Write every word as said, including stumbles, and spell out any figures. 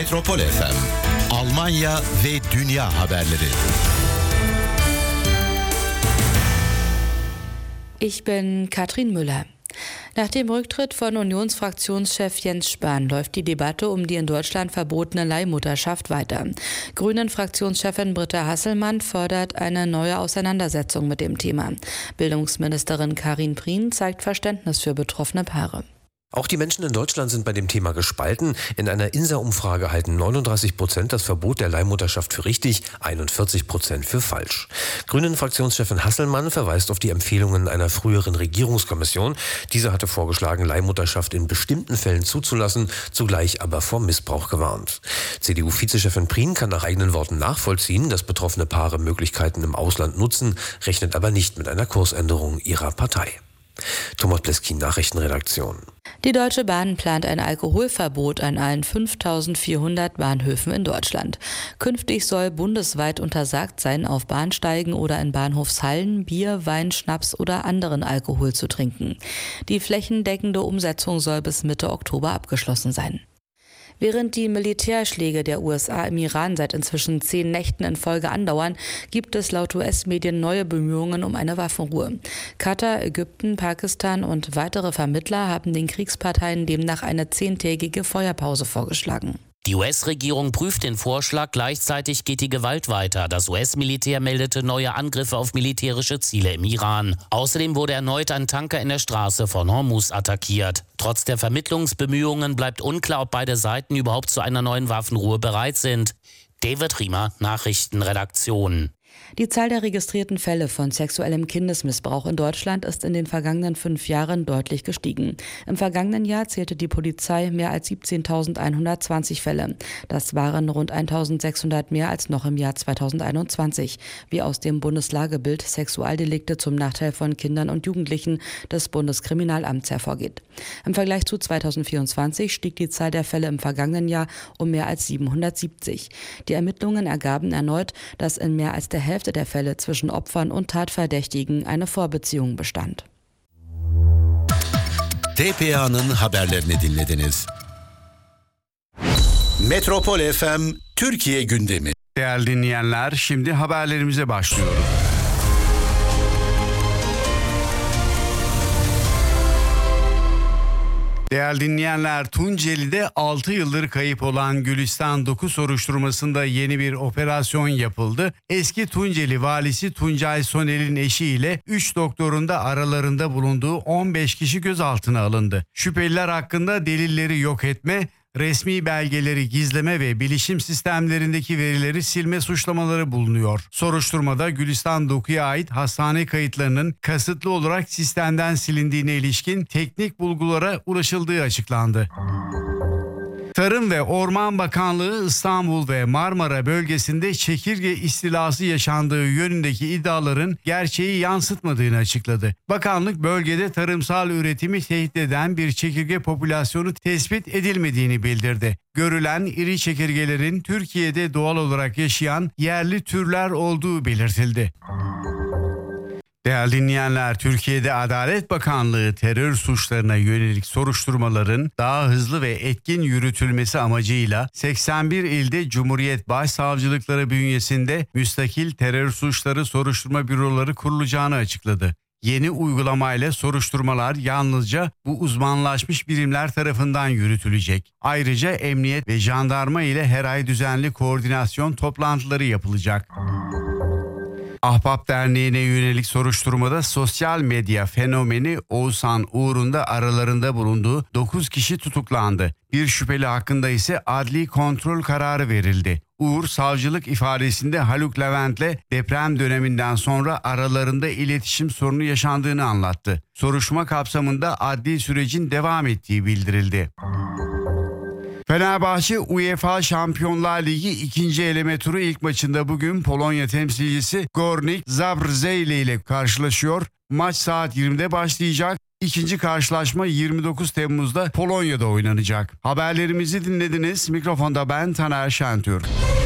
Metropol F M, Almanya ve dünya haberleri. Ich bin Katrin Müller. Nach dem Rücktritt von Unionsfraktionschef Jens Spahn läuft die Debatte um die in Deutschland verbotene Leihmutterschaft weiter. Grünen-Fraktionschefin Britta Hasselmann fordert eine neue Auseinandersetzung mit dem Thema. Bildungsministerin Karin Prien zeigt Verständnis für betroffene Paare. Auch die Menschen in Deutschland sind bei dem Thema gespalten. In einer INSA-Umfrage halten neununddreißig Prozent das Verbot der Leihmutterschaft für richtig, einundvierzig Prozent für falsch. Grünen-Fraktionschefin Hasselmann verweist auf die Empfehlungen einer früheren Regierungskommission. Diese hatte vorgeschlagen, Leihmutterschaft in bestimmten Fällen zuzulassen, zugleich aber vor Missbrauch gewarnt. C D U-Vizechefin Prien kann nach eigenen Worten nachvollziehen, dass betroffene Paare Möglichkeiten im Ausland nutzen, rechnet aber nicht mit einer Kursänderung ihrer Partei. Thomas Pleskin, Nachrichtenredaktion. Die Deutsche Bahn plant ein Alkoholverbot an allen fünftausendvierhundert Bahnhöfen in Deutschland. Künftig soll bundesweit untersagt sein, auf Bahnsteigen oder in Bahnhofshallen Bier, Wein, Schnaps oder anderen Alkohol zu trinken. Die flächendeckende Umsetzung soll bis Mitte Oktober abgeschlossen sein. Während die Militärschläge der U S A im Iran seit inzwischen zehn Nächten in Folge andauern, gibt es laut U S-Medien neue Bemühungen um eine Waffenruhe. Katar, Ägypten, Pakistan und weitere Vermittler haben den Kriegsparteien demnach eine zehntägige Feuerpause vorgeschlagen. Die U S-Regierung prüft den Vorschlag, gleichzeitig geht die Gewalt weiter. Das U S-Militär meldete neue Angriffe auf militärische Ziele im Iran. Außerdem wurde erneut ein Tanker in der Straße von Hormuz attackiert. Trotz der Vermittlungsbemühungen bleibt unklar, ob beide Seiten überhaupt zu einer neuen Waffenruhe bereit sind. David Riemer, Nachrichtenredaktion. Die Zahl der registrierten Fälle von sexuellem Kindesmissbrauch in Deutschland ist in den vergangenen fünf Jahren deutlich gestiegen. Im vergangenen Jahr zählte die Polizei mehr als siebzehntausendeinhundertzwanzig Fälle. Das waren rund eintausendsechshundert mehr als noch im Jahr zweitausendeinundzwanzig, wie aus dem Bundeslagebild Sexualdelikte zum Nachteil von Kindern und Jugendlichen des Bundeskriminalamts hervorgeht. Im Vergleich zu zweitausendvierundzwanzig stieg die Zahl der Fälle im vergangenen Jahr um mehr als siebenhundertsiebzig. Die Ermittlungen ergaben erneut, dass in mehr als der Hälfte der Fälle zwischen Opfern und Tatverdächtigen eine Vorbeziehung bestand. T P A'nın haberlerini dinlediniz. Metropol F M Türkiye gündemi. Değerli dinleyenler, şimdi haberlerimize başlıyoruz. Değerli dinleyenler, Tunceli'de altı yıldır kayıp olan Gülistan dokuz soruşturmasında yeni bir operasyon yapıldı. Eski Tunceli valisi Tuncay Soner'in eşiyle üç doktorun da aralarında bulunduğu on beş kişi gözaltına alındı. Şüpheliler hakkında delilleri yok etme, resmi belgeleri gizleme ve bilişim sistemlerindeki verileri silme suçlamaları bulunuyor. Soruşturmada Gülistan dokuya ait hastane kayıtlarının kasıtlı olarak sistemden silindiğine ilişkin teknik bulgulara ulaşıldığı açıklandı. Tarım ve Orman Bakanlığı İstanbul ve Marmara bölgesinde çekirge istilası yaşandığı yönündeki iddiaların gerçeği yansıtmadığını açıkladı. Bakanlık bölgede tarımsal üretimi tehdit eden bir çekirge popülasyonu tespit edilmediğini bildirdi. Görülen iri çekirgelerin Türkiye'de doğal olarak yaşayan yerli türler olduğu belirtildi. Değerli dinleyenler, Türkiye'de Adalet Bakanlığı terör suçlarına yönelik soruşturmaların daha hızlı ve etkin yürütülmesi amacıyla seksen bir ilde Cumhuriyet Başsavcılıkları bünyesinde müstakil terör suçları soruşturma büroları kurulacağını açıkladı. Yeni uygulamayla soruşturmalar yalnızca bu uzmanlaşmış birimler tarafından yürütülecek. Ayrıca emniyet ve jandarma ile her ay düzenli koordinasyon toplantıları yapılacak. Ahbap Derneği'ne yönelik soruşturmada sosyal medya fenomeni Oğuzhan Uğur'un da aralarında bulunduğu dokuz kişi tutuklandı. Bir şüpheli hakkında ise adli kontrol kararı verildi. Uğur, savcılık ifadesinde Haluk Levent'le deprem döneminden sonra aralarında iletişim sorunu yaşandığını anlattı. Soruşturma kapsamında adli sürecin devam ettiği bildirildi. Fenerbahçe UEFA Şampiyonlar Ligi ikinci eleme turu ilk maçında bugün Polonya temsilcisi Górnik Zabrze ile karşılaşıyor. Maç saat yirmide başlayacak. İkinci karşılaşma yirmi dokuz Temmuz'da Polonya'da oynanacak. Haberlerimizi dinlediniz. Mikrofonda ben Taner Şentürk.